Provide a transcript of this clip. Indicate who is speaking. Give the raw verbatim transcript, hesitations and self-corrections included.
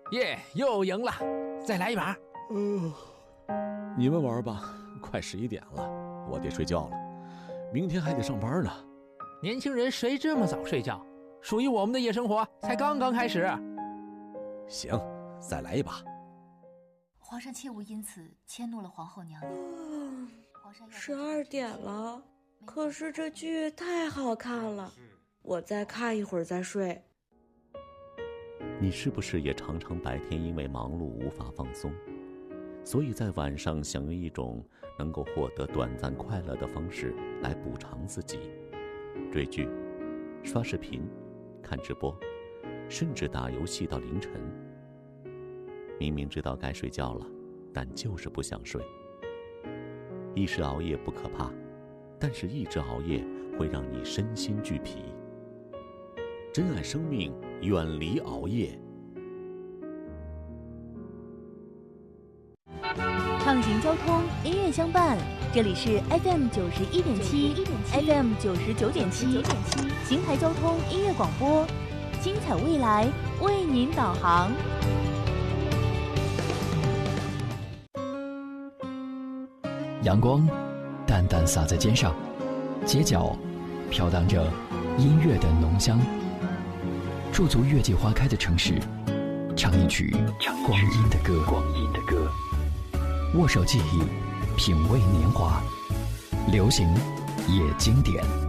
Speaker 1: 耶，又赢了，再来一把。
Speaker 2: 嗯、呃，你们玩吧，快十一点了，我得睡觉了，明天还得上班呢。
Speaker 1: 年轻人谁这么早睡觉？属于我们的夜生活才刚刚开始。
Speaker 2: 行，再来一把。
Speaker 3: 皇上切勿因此迁怒了皇后娘娘。
Speaker 4: 嗯，十二点了，可是这剧太好看了，我再看一会儿再睡。
Speaker 5: 你是不是也常常白天因为忙碌无法放松，所以在晚上想用一种能够获得短暂快乐的方式来补偿自己？追剧、刷视频、看直播，甚至打游戏到凌晨。明明知道该睡觉了，但就是不想睡。一时熬夜不可怕，但是一直熬夜会让你身心俱疲。珍爱生命，远离熬夜。
Speaker 6: 畅行交通，音乐相伴，这里是 F M 九十一点七 ，F M 九十九点七，邢台交通音乐广播，精彩未来为您导航。
Speaker 7: 阳光淡淡洒在肩上，街角飘荡着音乐的浓香。驻足月季花开的城市，唱一曲光阴的歌。光阴的歌，握手记忆，品味年华，流行也经典。